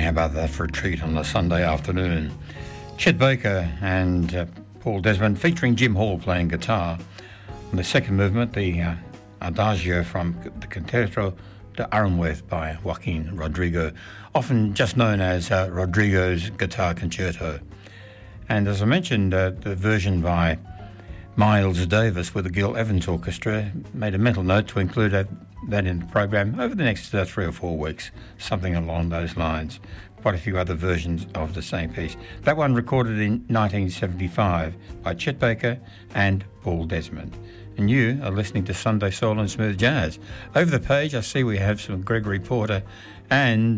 how about that for a treat on a Sunday afternoon? Chet Baker and Paul Desmond featuring Jim Hall playing guitar. On the second movement, the Adagio from the Concerto de Aranjuez by Joaquin Rodrigo, often just known as Rodrigo's Guitar Concerto. And as I mentioned, the version by Miles Davis with the Gil Evans Orchestra, made a mental note to include that in the program over the next 3 or 4 weeks, something along those lines. Quite a few other versions of the same piece. That one recorded in 1975 by Chet Baker and Paul Desmond. And you are listening to Sunday Soul and Smooth Jazz. Over the page, I see we have some Gregory Porter and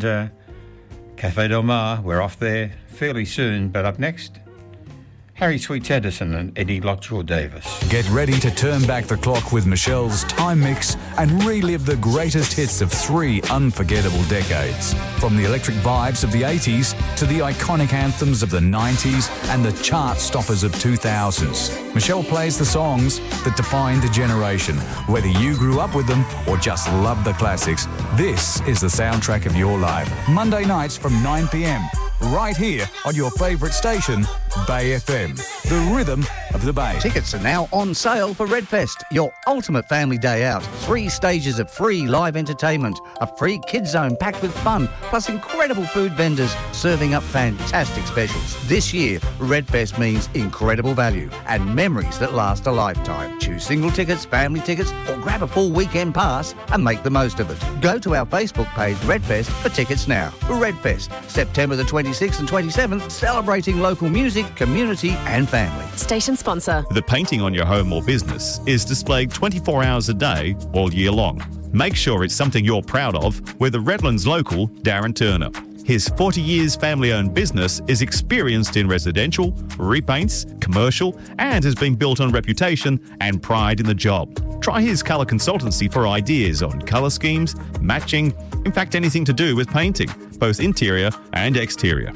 Cafe Del Mar. We're off there fairly soon, but up next, Harry Sweets Edison and Eddie Lockjaw Davis. Get ready to turn back the clock with Michelle's Time Mix and relive the greatest hits of 3 unforgettable decades. From the electric vibes of the 80s to the iconic anthems of the 90s and the chart stoppers of 2000s. Michelle plays the songs that defined a generation. Whether you grew up with them or just love the classics, this is the soundtrack of your life. Monday nights from 9 p.m. right here on your favourite station, Bay FM, the rhythm of the Bay. Tickets are now on sale for Redfest, your ultimate family day out. 3 stages of free live entertainment, a free kids zone packed with fun, plus incredible food vendors serving up fantastic specials. This year, Redfest means incredible value and memories that last a lifetime. Choose single tickets, family tickets, or grab a full weekend pass and make the most of it. Go to our Facebook page, Redfest, for tickets now. Redfest, September the 26th and 27th, celebrating local music, community and family. Station sponsor. The painting on your home or business is displayed 24 hours a day, all year long. Make sure it's something you're proud of with the Redlands local, Darren Turner. His 40 years family-owned business is experienced in residential, repaints, commercial, and has been built on reputation and pride in the job. Try his colour consultancy for ideas on colour schemes, matching, in fact anything to do with painting, both interior and exterior.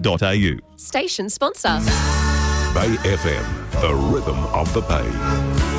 DarrenTurnerPainting.com.au. Station sponsor. Bay FM, the rhythm of the Bay.